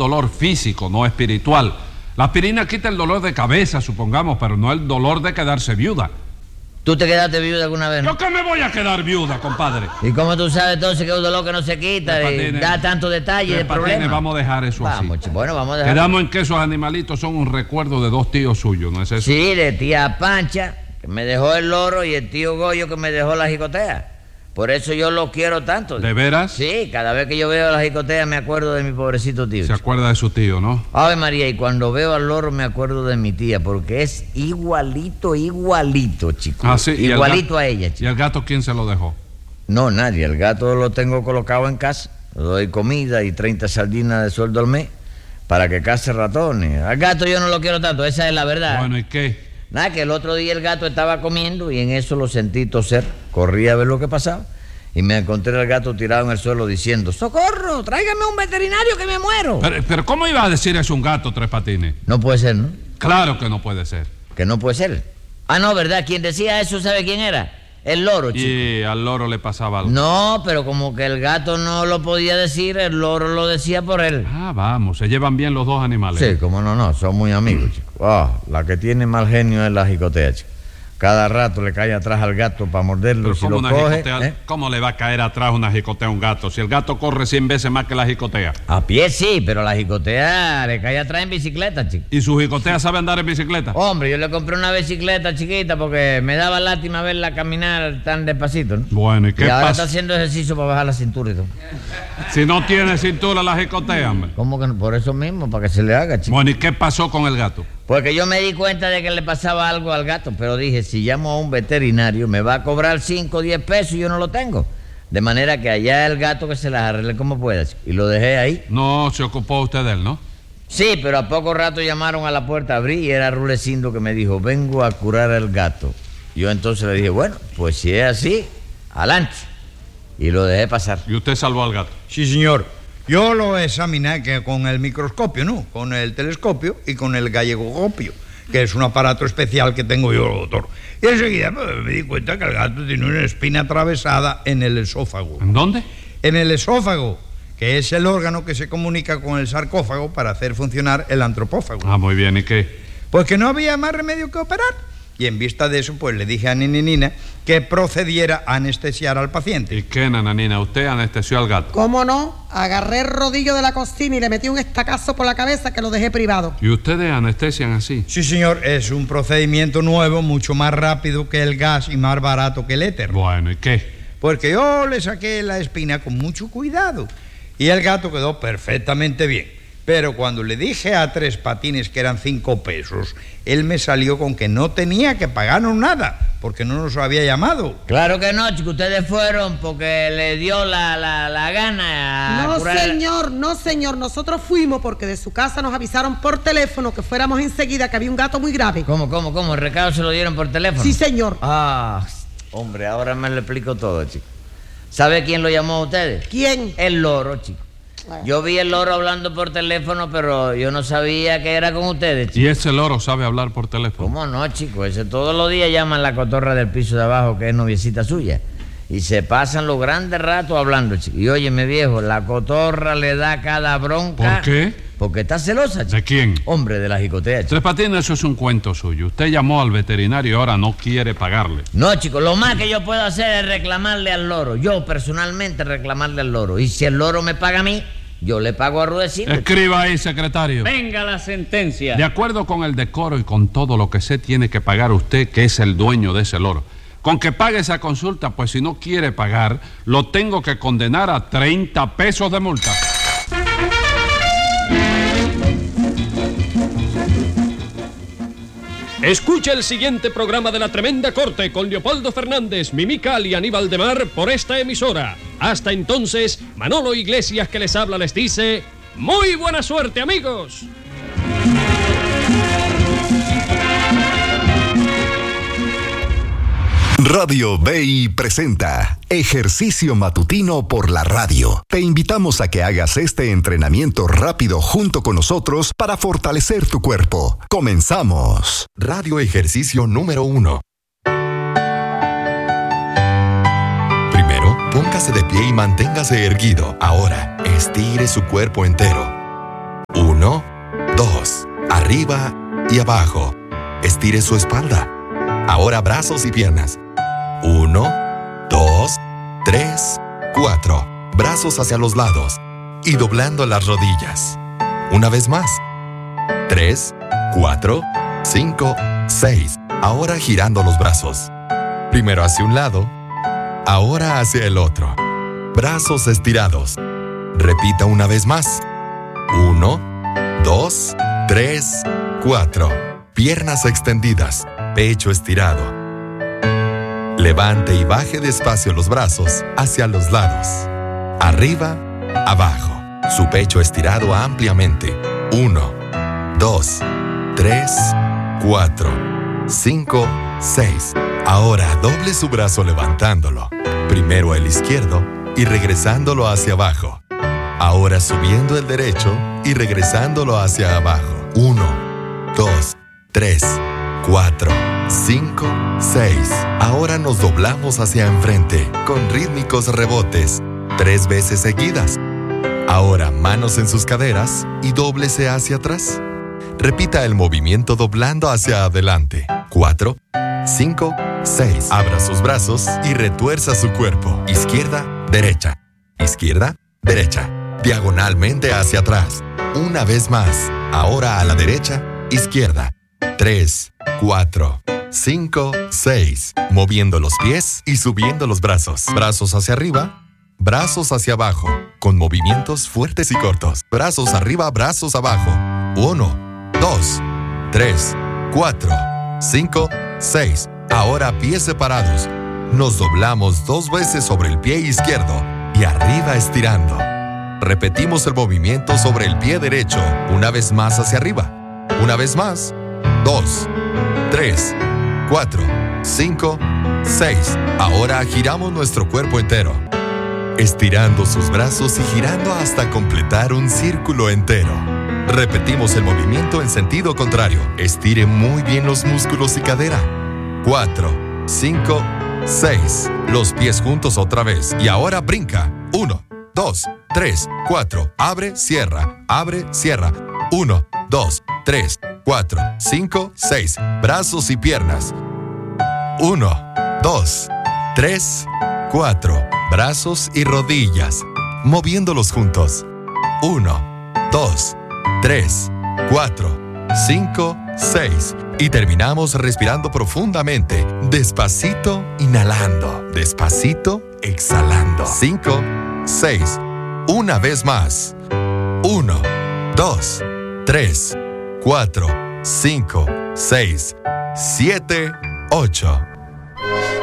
dolor físico, no espiritual. La aspirina quita el dolor de cabeza, supongamos, pero no el dolor de quedarse viuda. ¿Tú te quedaste viuda alguna vez? ¿Yo qué me voy a quedar viuda, compadre? ¿Y cómo tú sabes entonces que es un dolor que no se quita y da tantos detalles de problemas? Vamos a dejar eso así. Bueno, vamos a dejar. Quedamos en que esos animalitos son un recuerdo de dos tíos suyos, ¿no es eso? Sí, de tía Pancha, que me dejó el loro, y el tío Goyo, que me dejó la jicotea. Por eso yo lo quiero tanto. ¿De veras? Sí, cada vez que yo veo la jicotea me acuerdo de mi pobrecito tío. Se acuerda de su tío, ¿no? Ave María, y cuando veo al loro me acuerdo de mi tía, porque es igualito, chico. Ah, sí. Igualito a ella, chico. ¿Y el gato quién se lo dejó? No, nadie. El gato lo tengo colocado en casa. Le doy comida y 30 sardinas de sueldo al mes para que case ratones. Al gato yo no lo quiero tanto, esa es la verdad. Bueno, ¿y qué? Nada, que el otro día el gato estaba comiendo y en eso lo sentí toser. Corrí a ver lo que pasaba y me encontré al gato tirado en el suelo diciendo: ¡socorro! ¡Tráigame un veterinario que me muero! Pero ¿cómo iba a decir eso un gato, Tres Patines? No puede ser, ¿no? Claro que no puede ser. Que no puede ser. Ah, no, ¿verdad? Quien decía eso, ¿sabe quién era? El loro, chico. Y al loro le pasaba algo. No, pero como que el gato no lo podía decir, el loro lo decía por él. Ah, vamos, se llevan bien los dos animales. Sí, como no, son muy amigos, chico. La que tiene mal genio es la jicotea, chico. Cada rato le cae atrás al gato para morderlo. Pero y si lo coge, ¿cómo le va a caer atrás una jicotea a un gato? Si el gato corre 100 veces más que la jicotea. A pie sí, pero la jicotea le cae atrás en bicicleta, chico. ¿Y su jicotea sabe andar en bicicleta? Hombre, yo le compré una bicicleta chiquita porque me daba lástima verla caminar tan despacito, ¿no? Bueno, ¿y qué ahora pasa? está haciendo ejercicio para bajar la cintura y todo. Si no tiene cintura la jicotea, hombre. ¿Cómo que no? Por eso mismo, para que se le haga, chico. Bueno, ¿y qué pasó con el gato? Porque yo me di cuenta de que le pasaba algo al gato, pero dije, si llamo a un veterinario me va a cobrar 5 o 10 pesos y yo no lo tengo. De manera que allá el gato que se las arregle como pueda. Y lo dejé ahí. No se ocupó usted de él, ¿no? Sí, pero a poco rato llamaron a la puerta, abrí y era Rulecindo que me dijo: vengo a curar al gato. Yo entonces le dije: bueno, pues si es así, adelante. Y lo dejé pasar. ¿Y usted salvó al gato? Sí, señor. Yo lo examiné con el microscopio, ¿no? Con el telescopio y con el gallegoscopio, que es un aparato especial que tengo yo, doctor. Y enseguida me di cuenta que el gato tiene una espina atravesada en el esófago. ¿En dónde? En el esófago, que es el órgano que se comunica con el sarcófago para hacer funcionar el antropófago. Ah, muy bien, ¿y qué? Pues que no había más remedio que operar. Y en vista de eso, pues le dije a Nininina que procediera a anestesiar al paciente. ¿Y qué, nananina? ¿Usted anestesió al gato? ¿Cómo no? Agarré el rodillo de la cocina y le metí un estacazo por la cabeza que lo dejé privado. ¿Y ustedes anestesian así? Sí, señor, es un procedimiento nuevo, mucho más rápido que el gas y más barato que el éter. Bueno, ¿y qué? Porque yo le saqué la espina con mucho cuidado y el gato quedó perfectamente bien. Pero cuando le dije a Tres Patines que eran 5 pesos, él me salió con que no tenía que pagarnos nada, porque no nos había llamado. Claro que no, chicos, ustedes fueron porque le dio la gana a No, curar... señor, nosotros fuimos porque de su casa nos avisaron por teléfono que fuéramos enseguida, que había un gato muy grave. ¿Cómo? ¿El recado se lo dieron por teléfono? Sí, señor. Ah, hombre, ahora me lo explico todo, chico. ¿Sabe quién lo llamó a ustedes? ¿Quién? El loro, chico. Yo vi el loro hablando por teléfono, pero yo no sabía que era con ustedes, chico. ¿Y ese loro sabe hablar por teléfono? ¿Cómo no, chico? Ese todos los días llaman la cotorra del piso de abajo, que es noviecita suya. Y se pasan los grandes ratos hablando, chico. Y óyeme, viejo, la cotorra le da cada bronca. ¿Por qué? Porque está celosa, chico. ¿De quién? Hombre, de la jicotea, chico. Tres Patines, eso es un cuento suyo. Usted llamó al veterinario y ahora no quiere pagarle. No, chico, lo más que yo puedo hacer es reclamarle al loro. Yo, personalmente, reclamarle al loro. Y si el loro me paga a mí, yo le pago a Rudecindo. Escriba ahí, secretario. Venga la sentencia. De acuerdo con el decoro y con todo lo que se tiene que pagar usted, que es el dueño de ese loro. Con que pague esa consulta, pues si no quiere pagar, lo tengo que condenar a 30 pesos de multa. Escucha el siguiente programa de La Tremenda Corte con Leopoldo Fernández, Mimical y Aníbal de Mar por esta emisora. Hasta entonces, Manolo Iglesias que les habla les dice: ¡muy buena suerte, amigos! Radio BI presenta Ejercicio Matutino por la Radio. Te invitamos a que hagas este entrenamiento rápido junto con nosotros para fortalecer tu cuerpo. ¡Comenzamos! Radio Ejercicio número 1. Primero, póngase de pie y manténgase erguido. Ahora, estire su cuerpo entero. 1, 2. Arriba y abajo. Estire su espalda. Ahora brazos y piernas. 1, 2, 3, 4. Brazos hacia los lados y doblando las rodillas. Una vez más. 3, 4, 5, 6. Ahora girando los brazos. Primero hacia un lado, ahora hacia el otro. Brazos estirados. Repita una vez más. 1, 2, 3, 4. Piernas extendidas, pecho estirado. Levante y baje despacio los brazos hacia los lados. Arriba, abajo. Su pecho estirado ampliamente. 1, 2, 3, 4, 5, 6. Ahora doble su brazo levantándolo. Primero el izquierdo y regresándolo hacia abajo. Ahora subiendo el derecho y regresándolo hacia abajo. 1, 2, 3, 4, 5, 6. Ahora nos doblamos hacia enfrente con rítmicos rebotes 3 veces seguidas. Ahora manos en sus caderas y dóblese hacia atrás. Repita el movimiento doblando hacia adelante. 4, 5, 6. Abra sus brazos y retuerza su cuerpo. Izquierda, derecha. Izquierda, derecha. Diagonalmente hacia atrás. Una vez más. Ahora a la derecha, izquierda. 3, 4, 5, 6. Moviendo los pies y subiendo los brazos. Brazos hacia arriba, brazos hacia abajo. Con movimientos fuertes y cortos. Brazos arriba, brazos abajo. 1, 2, 3, 4, 5, 6. Ahora pies separados. Nos doblamos 2 veces sobre el pie izquierdo y arriba estirando. Repetimos el movimiento sobre el pie derecho. Una vez más hacia arriba. Una vez más. 2, 3, 4, 5, 6. Ahora giramos nuestro cuerpo entero. Estirando sus brazos y girando hasta completar un círculo entero. Repetimos el movimiento en sentido contrario. Estire muy bien los músculos y cadera. 4, 5, 6. Los pies juntos otra vez. Y ahora brinca. 1, 2, 3, 4. Abre, cierra. Abre, cierra. 1, 2, 3, 4, 5, 6. Brazos y piernas. 1, 2, 3, 4. Brazos y rodillas. Moviéndolos juntos. 1, 2, 3, 4, 5, 6. Y terminamos respirando profundamente. Despacito, inhalando. Despacito, exhalando. 5, 6. Una vez más. 1, 2, 3, 4, 5, 6, 7, 8.